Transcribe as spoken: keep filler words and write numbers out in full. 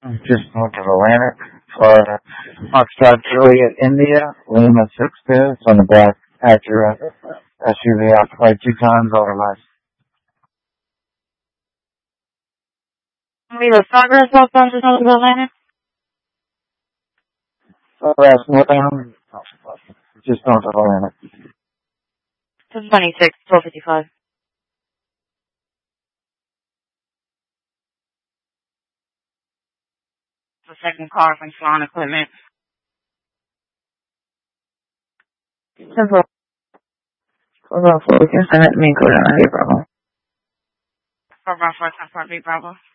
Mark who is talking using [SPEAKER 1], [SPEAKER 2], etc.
[SPEAKER 1] Just north of Atlantic, Florida. Foxtrot Juliet, India, Lima six two, on the black Acura S U V occupied two times over life.
[SPEAKER 2] Lima Progress, southbound, just north of Atlantic.
[SPEAKER 1] Progress, northbound, just north of Atlantic.
[SPEAKER 2] twenty-six, twelve fifty-five. The second car from Salon Equipment.
[SPEAKER 3] Simple. Hold on, for we can send it to me, go down here, Bravo.
[SPEAKER 2] Four Bravo, four, ten, four, B Bravo.